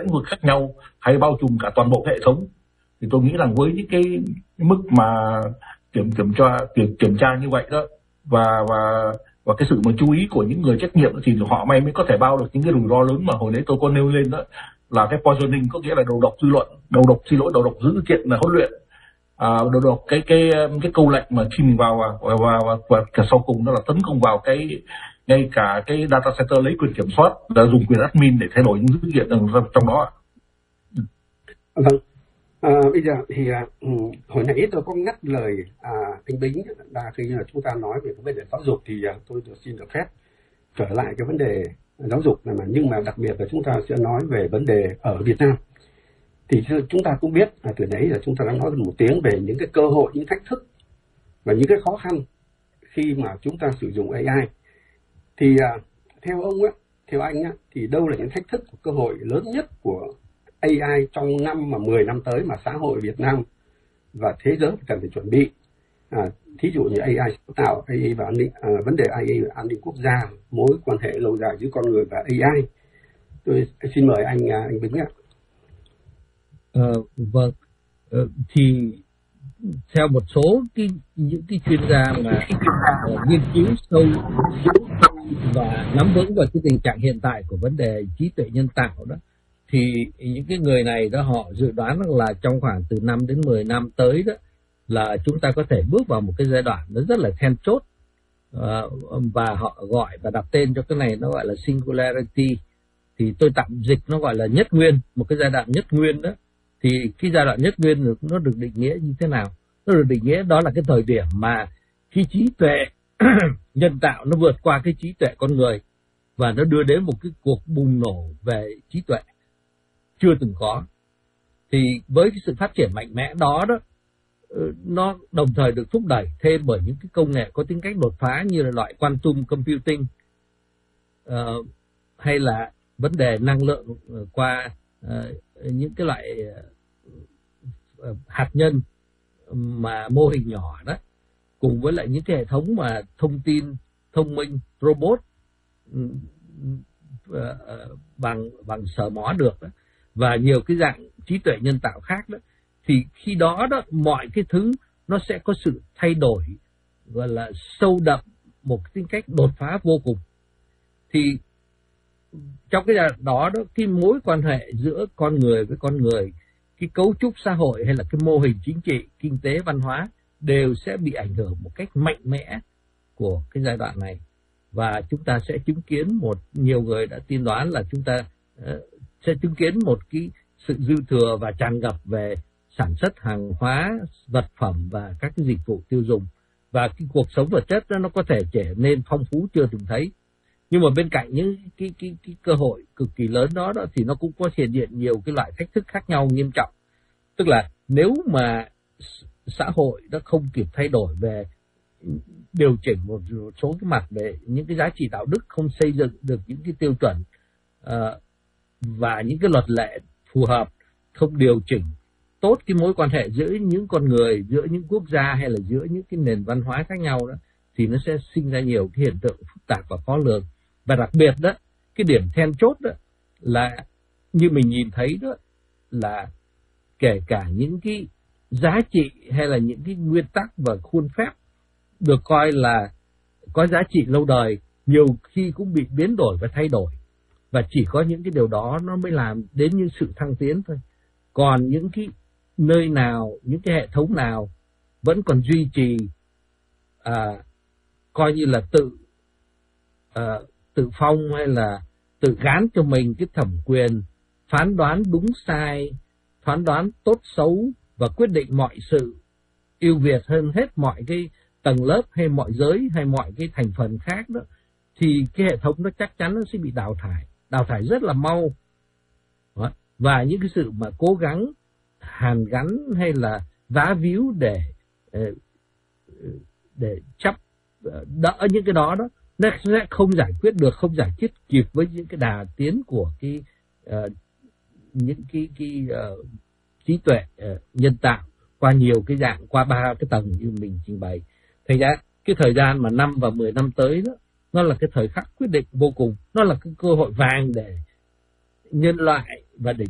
lĩnh vực khác nhau hay bao trùm cả toàn bộ hệ thống. Thì tôi nghĩ rằng với những cái mức mà kiểm tra như vậy đó, và cái sự mà chú ý của những người trách nhiệm thì họ mới có thể bao được những cái rủi ro lớn mà hồi nãy tôi có nêu lên đó, là cái poisoning, có nghĩa là đầu độc dư luận, đầu độc dữ kiện là huấn luyện, đầu độc cái câu lệnh mà khi mình vào và cả sau cùng đó là tấn công vào ngay cả cái data center, lấy quyền kiểm soát, là dùng quyền admin để thay đổi những dữ kiện trong đó. Vâng. Bây giờ thì hồi nãy tôi có ngắt lời anh Bính là khi mà chúng ta nói về cái vấn đề giáo dục, thì tôi xin được phép trở lại cái vấn đề giáo dục này, nhưng mà đặc biệt là chúng ta sẽ nói về vấn đề ở Việt Nam. Thì chúng ta cũng biết từ nãy là chúng ta đã nói một tiếng về những cái cơ hội, những thách thức và những cái khó khăn khi mà chúng ta sử dụng AI. Thì theo ông á, theo anh á, thì đâu là những thách thức của cơ hội lớn nhất của AI trong 10 năm tới mà xã hội Việt Nam và thế giới cần phải chuẩn bị? Thí dụ như AI sáng tạo, AI và vấn đề AI và an ninh quốc gia, mối quan hệ lâu dài giữa con người và AI. Tôi xin mời anh Bính ạ. Vâng, thì theo một số những cái chuyên gia mà nghiên cứu sâu và nắm vững vào cái tình trạng hiện tại của vấn đề trí tuệ nhân tạo đó, thì những cái người này đó họ dự đoán là trong khoảng từ 5 đến 10 năm tới đó là chúng ta có thể bước vào một cái giai đoạn nó rất là then chốt, và họ gọi và đặt tên cho cái này nó gọi là singularity. Thì tôi tạm dịch nó gọi là nhất nguyên, một cái giai đoạn nhất nguyên đó. Thì cái giai đoạn nhất nguyên nó được định nghĩa như thế nào? Nó được định nghĩa đó là cái thời điểm mà cái trí tuệ nhân tạo nó vượt qua cái trí tuệ con người, và nó đưa đến một cái cuộc bùng nổ về trí tuệ chưa từng có. Thì với cái sự phát triển mạnh mẽ đó nó đồng thời được thúc đẩy thêm bởi những cái công nghệ có tính cách đột phá như là loại quantum computing, hay là vấn đề năng lượng qua những cái loại hạt nhân mà mô hình nhỏ đó, cùng với lại những cái hệ thống mà thông tin thông minh, robot bằng sờ mó được đó, và nhiều cái dạng trí tuệ nhân tạo khác đó. Thì khi đó mọi cái thứ nó sẽ có sự thay đổi gọi là sâu đậm, một tính cách đột phá vô cùng. Thì trong cái giai đoạn đó cái mối quan hệ giữa con người với con người, cái cấu trúc xã hội hay là cái mô hình chính trị, kinh tế, văn hóa đều sẽ bị ảnh hưởng một cách mạnh mẽ của cái giai đoạn này. Và chúng ta sẽ chứng kiến nhiều người đã tiên đoán là chúng ta sẽ chứng kiến một cái sự dư thừa và tràn ngập về sản xuất hàng hóa, vật phẩm và các cái dịch vụ tiêu dùng, và cái cuộc sống vật chất nó có thể trở nên phong phú chưa từng thấy. Nhưng mà bên cạnh những cái cơ hội cực kỳ lớn đó thì nó cũng có hiện diện nhiều cái loại thách thức khác nhau nghiêm trọng. Tức là nếu mà xã hội nó không kịp thay đổi về điều chỉnh một số cái mặt về những cái giá trị đạo đức, không xây dựng được những cái tiêu chuẩn và những cái luật lệ phù hợp, không điều chỉnh tốt cái mối quan hệ giữa những con người, giữa những quốc gia hay là giữa những cái nền văn hóa khác nhau đó, thì nó sẽ sinh ra nhiều cái hiện tượng phức tạp và khó lường. Và đặc biệt đó, cái điểm then chốt đó là như mình nhìn thấy đó là kể cả những cái giá trị hay là những cái nguyên tắc và khuôn phép được coi là có giá trị lâu đời, nhiều khi cũng bị biến đổi và thay đổi. Và chỉ có những cái điều đó nó mới làm đến như sự thăng tiến thôi. Còn những cái nơi nào, những cái hệ thống nào vẫn còn duy trì coi như là tự phong hay là tự gán cho mình cái thẩm quyền phán đoán đúng sai, phán đoán tốt xấu và quyết định mọi sự ưu việt hơn hết mọi cái tầng lớp hay mọi giới hay mọi cái thành phần khác đó, thì cái hệ thống nó chắc chắn nó sẽ bị đào thải rất là mau. Và những cái sự mà cố gắng hàn gắn hay là vá víu để chấp đỡ những cái đó nó sẽ không giải quyết được, không giải quyết kịp với những cái đà tiến của những cái trí tuệ nhân tạo qua nhiều cái dạng, qua 3 cái tầng như mình trình bày. Thành ra cái thời gian mà 5 và 10 năm tới đó, nó là cái thời khắc quyết định vô cùng, nó là cái cơ hội vàng để nhân loại và để